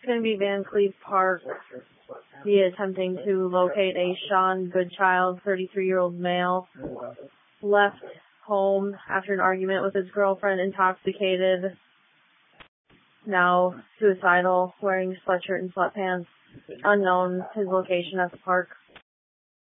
going to be Van Cleve Park. He is attempting to locate a Sean Goodchild, 33-year-old male, left home after an argument with his girlfriend, intoxicated, now suicidal, wearing a sweatshirt and sweatpants. Unknown, his location at the park.